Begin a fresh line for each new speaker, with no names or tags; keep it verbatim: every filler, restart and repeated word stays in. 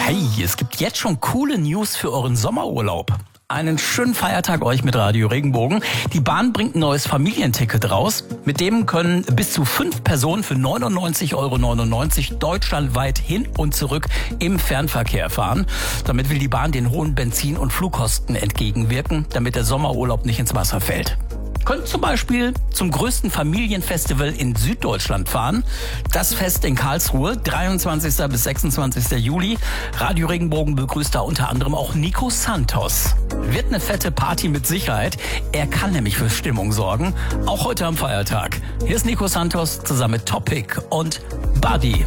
Hey, es gibt jetzt schon coole News für euren Sommerurlaub. Einen schönen Feiertag euch mit Radio Regenbogen. Die Bahn bringt ein neues Familienticket raus. Mit dem können bis zu fünf Personen für neunundneunzig Euro neunundneunzig deutschlandweit hin und zurück im Fernverkehr fahren. Damit will die Bahn den hohen Benzin- und Flugkosten entgegenwirken, damit der Sommerurlaub nicht ins Wasser fällt. Könnt zum Beispiel zum größten Familienfestival in Süddeutschland fahren. Das Fest in Karlsruhe, dreiundzwanzigsten bis sechsundzwanzigsten Juli. Radio Regenbogen begrüßt da unter anderem auch Nico Santos. Wird eine fette Party mit Sicherheit. Er kann nämlich für Stimmung sorgen, auch heute am Feiertag. Hier ist Nico Santos zusammen mit Topic und Buddy.